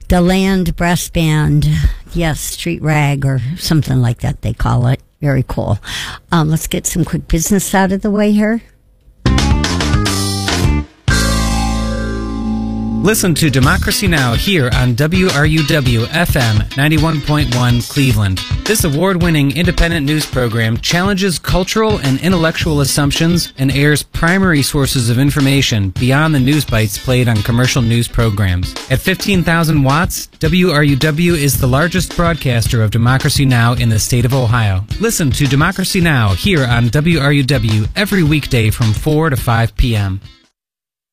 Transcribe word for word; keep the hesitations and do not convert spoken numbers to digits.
The Land Brass Band. Yes, Street Rag or something like that they call it. Very cool. Um, let's get some quick business out of the way here. Listen to Democracy Now! Here on W R U W F M ninety-one point one Cleveland. This award-winning independent news program challenges cultural and intellectual assumptions and airs primary sources of information beyond the news bites played on commercial news programs. At fifteen thousand watts, W R U W is the largest broadcaster of Democracy Now! In the state of Ohio. Listen to Democracy Now! Here on W R U W every weekday from four to five p.m.